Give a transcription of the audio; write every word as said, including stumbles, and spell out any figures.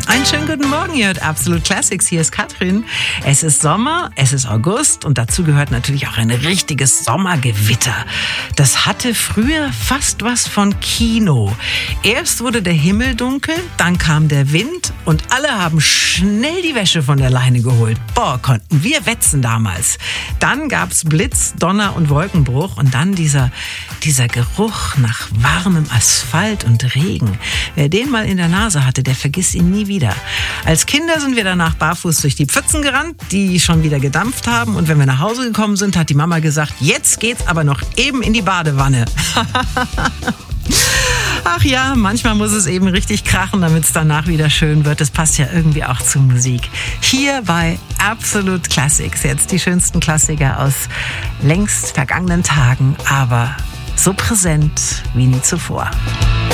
Einen schönen guten Morgen, ihr hört Absolut Classics, hier ist Katrin. Es ist Sommer, es ist August und dazu gehört natürlich auch ein richtiges Sommergewitter. Das hatte früher fast was von Kino. Erst wurde der Himmel dunkel, dann kam der Wind und alle haben schnell die Wäsche von der Leine geholt. Boah, konnten wir wetzen damals. Dann gab's Blitz, Donner und Wolkenbruch und dann dieser, dieser Geruch nach warmem Asphalt und Regen. Wer den mal in der Nase hatte, der vergisst ihn nie wieder. Als Kinder sind wir danach barfuß durch die Pfützen gerannt, die schon wieder gedampft haben. Und wenn wir nach Hause gekommen sind, hat die Mama gesagt, jetzt geht's aber noch eben in die Badewanne. Ach ja, manchmal muss es eben richtig krachen, damit es danach wieder schön wird. Das passt ja irgendwie auch zur Musik. Hier bei Absolut Classics. Jetzt die schönsten Klassiker aus längst vergangenen Tagen, aber so präsent wie nie zuvor.